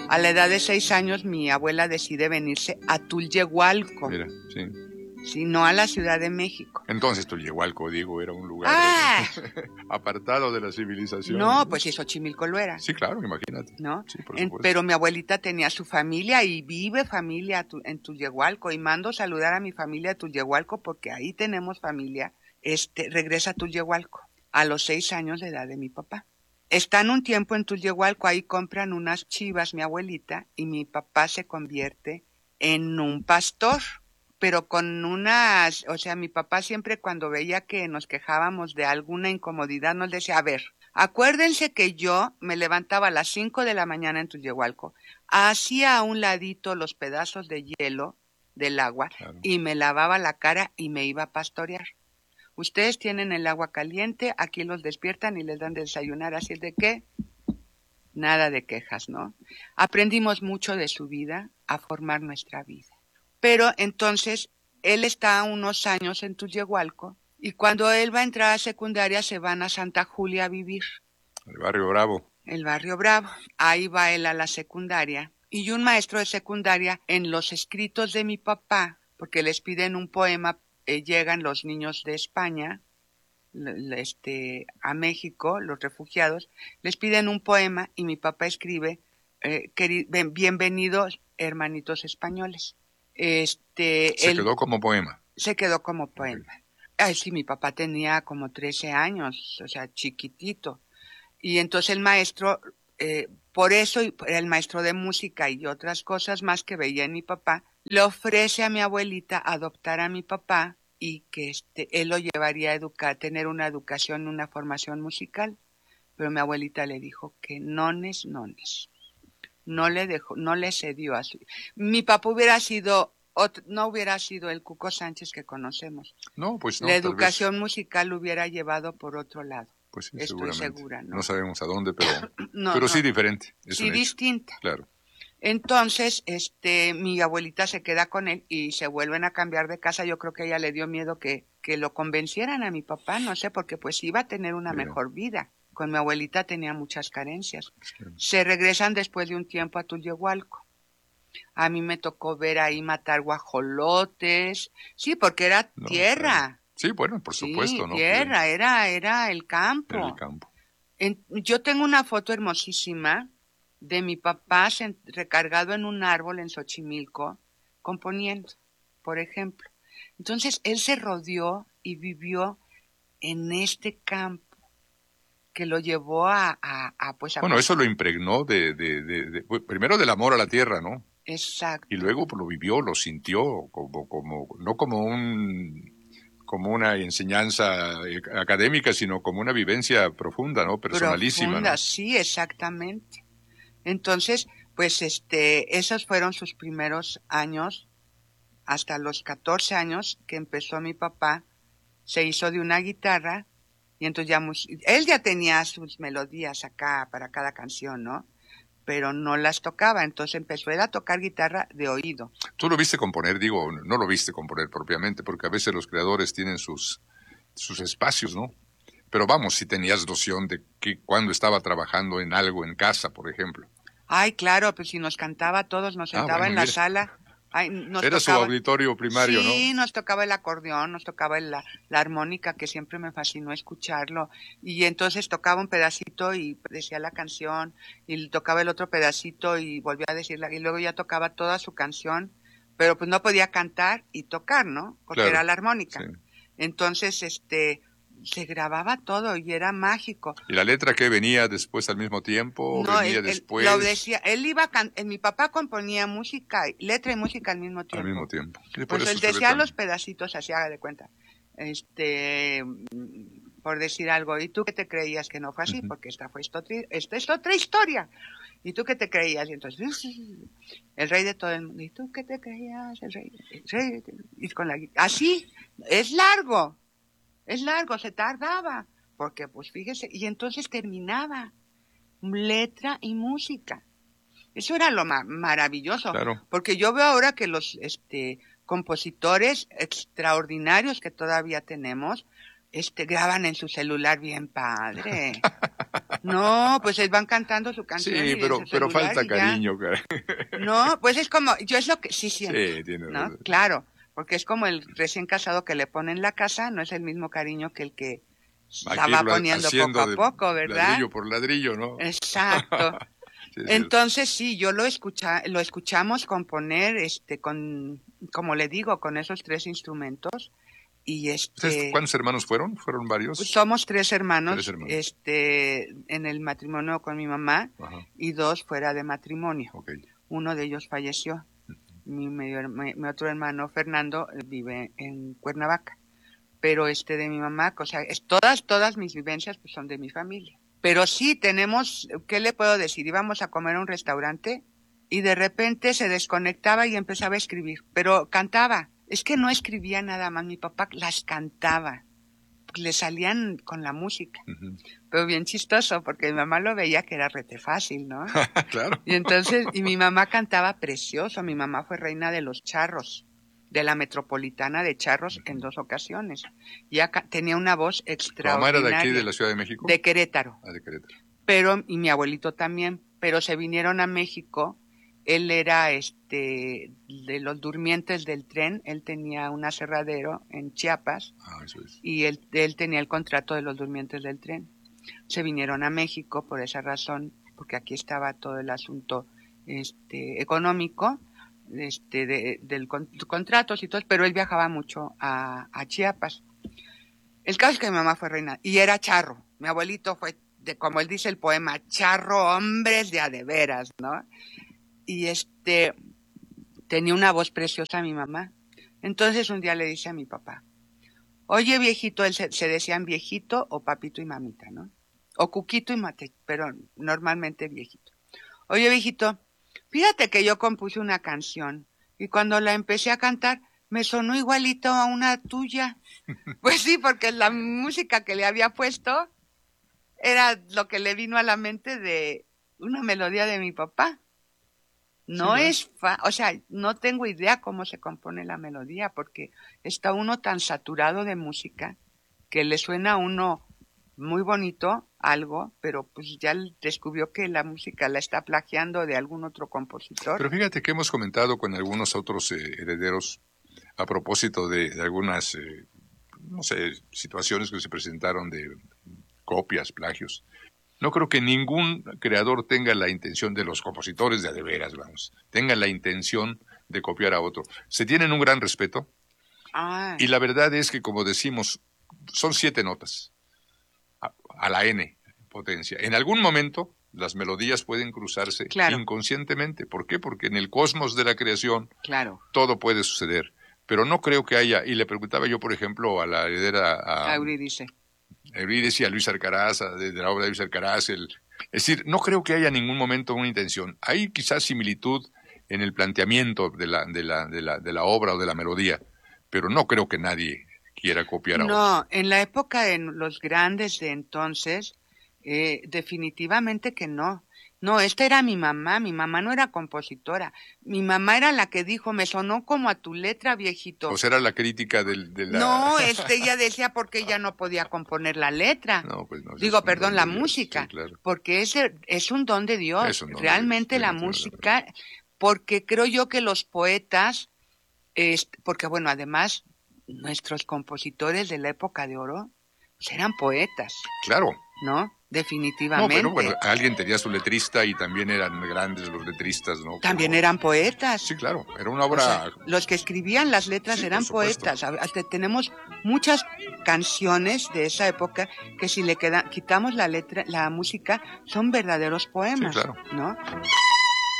A la edad de 6 años, mi abuela decide venirse a Tulyehualco. Mira, sí. Sí, no a la Ciudad de México. Entonces Tulyehualco, digo, era un lugar apartado de la civilización. No, pues sí, Xochimilco lo era. Sí, claro, imagínate. ¿No? Sí, por supuesto. Pero mi abuelita tenía su familia y vive familia en Tulyehualco. Y mando saludar a mi familia de Tulyehualco porque ahí tenemos familia. Regresa a Tulyehualco a los 6 años de edad de mi papá. Están un tiempo en Tulyehualco, ahí compran unas chivas mi abuelita y mi papá se convierte en un pastor. Pero con unas, o sea, mi papá siempre cuando veía que nos quejábamos de alguna incomodidad nos decía, a ver, acuérdense que yo me levantaba a las 5 de la mañana en Tulyehualco, hacía a un ladito los pedazos de hielo del agua Claro. y me lavaba la cara y me iba a pastorear. Ustedes tienen el agua caliente, aquí los despiertan y les dan de desayunar, así es de que nada de quejas, ¿no? Aprendimos mucho de su vida a formar nuestra vida. Pero entonces, él está unos años en Tulyehualco y cuando él va a entrar a secundaria se van a Santa Julia a vivir. El barrio Bravo. El barrio Bravo. Ahí va él a la secundaria. Y un maestro de secundaria, en los escritos de mi papá, porque les piden un poema, llegan los niños de España, a México, los refugiados, les piden un poema y mi papá escribe, bienvenidos hermanitos españoles. Se quedó como poema. Se quedó como poema. Okay. Ay, sí, mi papá tenía como 13 años, o sea, chiquitito. Y entonces el maestro, por eso el maestro de música y otras cosas más que veía en mi papá, le ofrece a mi abuelita adoptar a mi papá y que él lo llevaría a educar, tener una educación, una formación musical. Pero mi abuelita le dijo que nones. No le dejó, no le cedió a su... Mi papá no hubiera sido el Cuco Sánchez que conocemos. No, pues no. La educación musical lo hubiera llevado por otro lado. Pues sí, estoy segura, ¿no? No sabemos a dónde, pero, no, sí diferente. Sí, distinta. Claro. Entonces, mi abuelita se queda con él y se vuelven a cambiar de casa. Yo creo que ella le dio miedo que lo convencieran a mi papá, no sé, porque pues iba a tener una mejor vida. Con mi abuelita tenía muchas carencias. Sí. Se regresan después de un tiempo a Tulyehualco. A mí me tocó ver ahí matar guajolotes. Sí, porque era tierra. Claro. Sí, bueno, por supuesto, ¿no? Tierra, era el campo. Era el campo. Yo tengo una foto hermosísima de mi papá recargado en un árbol en Xochimilco, componiendo, por ejemplo. Entonces, él se rodeó y vivió en este campo que lo llevó pues a... Bueno, eso lo impregnó primero del amor a la tierra, ¿no? Exacto. Y luego lo vivió, lo sintió, no como una enseñanza académica, sino como una vivencia profunda, ¿no? Personalísima. Profunda, ¿no? Sí, exactamente. Entonces, pues esos fueron sus primeros años, hasta los 14 años que empezó mi papá, se hizo de una guitarra, y entonces él ya tenía sus melodías acá para cada canción, ¿no? Pero no las tocaba, entonces empezó él a tocar guitarra de oído. Tú lo viste componer, no lo viste componer propiamente, porque a veces los creadores tienen sus espacios, ¿no? Pero vamos, si tenías noción de que cuando estaba trabajando en algo en casa, por ejemplo. Ay, claro, pues si nos cantaba a todos, nos sentaba en la sala. Ay, Era su auditorio primario, ¿no? Sí, nos tocaba el acordeón, nos tocaba la armónica, que siempre me fascinó escucharlo. Y entonces tocaba un pedacito y decía la canción, y tocaba el otro pedacito y volvía a decirla, y luego ya tocaba toda su canción, pero pues no podía cantar y tocar, ¿no? Porque era la armónica. Sí. Entonces, se grababa todo y era mágico. ¿Y la letra qué venía después al mismo tiempo? No, venía después. Lo decía, él mi papá componía música, letra y música al mismo tiempo. Al mismo tiempo. Pues él decía los pedacitos, así haga de cuenta. Por decir algo, ¿y tú qué te creías que no fue así? Porque esta es otra historia. ¿Y tú qué te creías? Y entonces, el rey de todo el mundo. ¿Y tú qué te creías? El rey y con así, es largo, se tardaba. Porque, pues fíjese, y entonces terminaba letra y música. Eso era lo maravilloso. Claro. Porque yo veo ahora que los compositores extraordinarios que todavía tenemos, graban en su celular bien padre. No, pues van cantando su canción. Sí, pero falta cariño, cara. No, pues es como, yo es lo que sí siento. Sí, tiene ¿no? razón. Claro, porque es como el recién casado que le pone en la casa, no es el mismo cariño que el que la va poniendo poco a poco, ¿verdad? Ladrillo por ladrillo, ¿no? Exacto. Sí, entonces sí, yo lo escuchamos componer, como le digo, con esos 3 instrumentos. Y ¿Ustedes cuántos hermanos fueron? ¿Fueron varios? Pues somos 3 hermanos, en el matrimonio con mi mamá. Ajá. Y 2 fuera de matrimonio. Okay. Uno de ellos falleció. Mi otro hermano Fernando vive en Cuernavaca. Pero de mi mamá, o sea, todas mis vivencias pues son de mi familia. Pero sí tenemos, ¿qué le puedo decir? Íbamos a comer a un restaurante y de repente se desconectaba y empezaba a escribir, pero cantaba. Es que no escribía nada más, mi papá las cantaba, le salían con la música. Uh-huh. Pero bien chistoso, porque mi mamá lo veía que era rete fácil, ¿no? Claro. Y entonces, mi mamá cantaba precioso, mi mamá fue reina de los charros, de la Metropolitana de Charros en 2 ocasiones. Ya tenía una voz extraordinaria. ¿Tu mamá era de aquí, de la Ciudad de México? De Querétaro. Ah, de Querétaro. Y mi abuelito también, pero se vinieron a México. Él era de los durmientes del tren, él tenía un aserradero en Chiapas. Ah, eso es. Y él tenía el contrato de los durmientes del tren. Se vinieron a México por esa razón, porque aquí estaba todo el asunto económico. Del contratos y todo, pero él viajaba mucho a Chiapas. El caso es que mi mamá fue reina y era charro. Mi abuelito fue, como él dice el poema, charro hombres de a de veras, ¿no? Y tenía una voz preciosa mi mamá. Entonces un día le dice a mi papá, oye viejito, él se decían viejito o papito y mamita, ¿no? O cuquito y mate, pero normalmente viejito. Oye viejito, fíjate que yo compuse una canción y cuando la empecé a cantar me sonó igualito a una tuya. Pues sí, porque la música que le había puesto era lo que le vino a la mente de una melodía de mi papá. No sí, o sea, no tengo idea cómo se compone la melodía porque está uno tan saturado de música que le suena a uno muy bonito algo, pero pues ya descubrió que la música la está plagiando de algún otro compositor. Pero fíjate que hemos comentado con algunos otros herederos a propósito de algunas, no sé, situaciones que se presentaron de copias, plagios. No creo que ningún creador tenga la intención de los compositores de veras, vamos, tengan la intención de copiar a otro. Se tienen un gran respeto y la verdad es que, como decimos, son 7 notas. A la N potencia. En algún momento las melodías pueden cruzarse inconscientemente. ¿Por qué? Porque en el cosmos de la creación todo puede suceder. Pero no creo que haya, y le preguntaba yo, por ejemplo, a la heredera a Eurídice y a Luis Alcaraz, de la obra de Luis Alcaraz, es decir, no creo que haya en ningún momento una intención. Hay quizás similitud en el planteamiento de la obra o de la melodía, pero no creo que nadie quiera copiar a otro. No, en la época de los grandes de entonces, definitivamente que no. No, esta era mi mamá no era compositora. Mi mamá era la que dijo, me sonó como a tu letra, viejito. O sea, era la crítica de la... No, ella decía porque ella no podía componer la letra. No, pues no. Digo, perdón, la música. Sí, claro. Porque es un don de Dios. Un don realmente de Dios, la música, porque creo yo que los poetas, porque bueno, además, nuestros compositores de la época de oro, pues eran poetas. Claro. ¿No? Definitivamente. No, pero bueno, alguien tenía su letrista y también eran grandes los letristas, ¿no? También eran poetas. Sí, claro, era una obra... O sea, los que escribían las letras eran poetas. Hasta tenemos muchas canciones de esa época que si le quitamos la letra, la música, son verdaderos poemas, sí, claro. ¿no?